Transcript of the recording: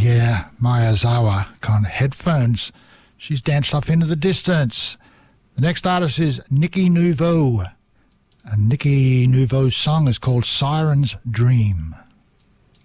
yeah, Miyazawa con Headphones. She's danced off into the distance. The next artist is Nikki Nouveau. And Nikki Nouveau's song is called Siren's Dream.